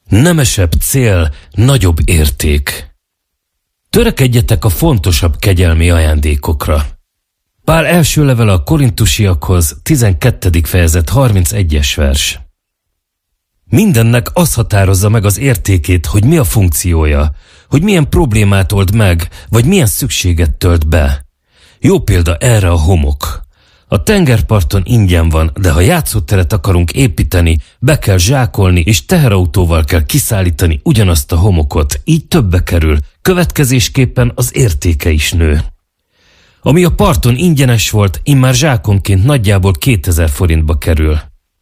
Nemesebb cél, nagyobb érték. Törekedjetek a fontosabb kegyelmi ajándékokra. Pál első levele a korintusiakhoz, 12. fejezet, 31. vers. Mindennek az határozza meg az értékét, hogy mi a funkciója, hogy milyen problémát old meg, vagy milyen szükséget tölt be. Jó példa erre a homok. A tengerparton ingyen van, de ha játszóteret akarunk építeni, be kell zsákolni és teherautóval kell kiszállítani ugyanazt a homokot, így többe kerül, következésképpen az értéke is nő. Ami a parton ingyenes volt, immár zsákonként nagyjából 2000 forintba kerül.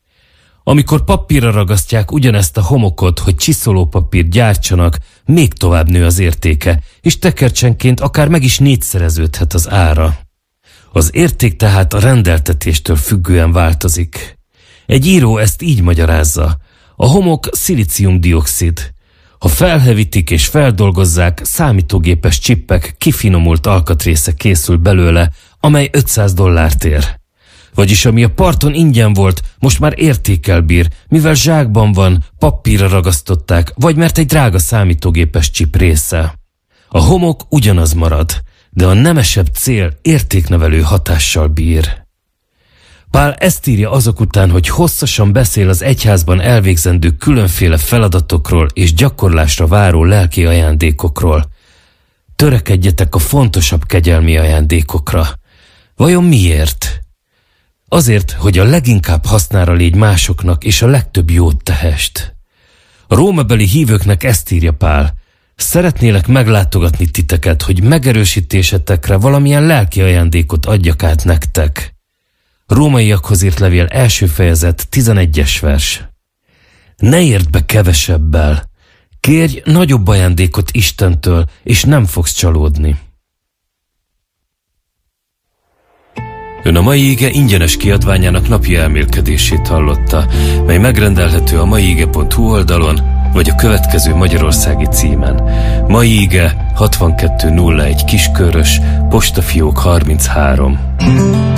Amikor papírra ragasztják ugyanezt a homokot, hogy csiszolópapírt gyártsanak, még tovább nő az értéke, és tekercsenként akár meg is négyszereződhet az ára. Az érték tehát a rendeltetéstől függően változik. Egy író ezt így magyarázza. A homok szilícium-dioxid. Ha felhevítik és feldolgozzák, számítógépes csippek, kifinomult alkatrésze készül belőle, amely $500 ér. Vagyis ami a parton ingyen volt, most már értékkel bír, mivel zsákban van, papírra ragasztották, vagy mert egy drága számítógépes csip része. A homok ugyanaz marad, de a nemesebb cél értéknevelő hatással bír. Pál ezt írja azok után, hogy hosszasan beszél az egyházban elvégzendő különféle feladatokról és gyakorlásra váró lelki ajándékokról. Törekedjetek a fontosabb kegyelmi ajándékokra. Vajon miért? Azért, hogy a leginkább hasznára légy másoknak, és a legtöbb jót tehest. A rómabeli hívőknek ezt írja Pál. Szeretnélek meglátogatni titeket, hogy megerősítésetekre valamilyen lelki ajándékot adjak át nektek. Rómaiakhoz írt levél 1. fejezet, 11. vers. Ne érd be kevesebbel. Kérj nagyobb ajándékot Istentől, és nem fogsz csalódni. Ön a mai ige ingyenes kiadványának napi elmélkedését hallotta, mely megrendelhető a maiige.hu oldalon, vagy a következő magyarországi címen. Mai ige 6201 Kiskörös, postafiók 33.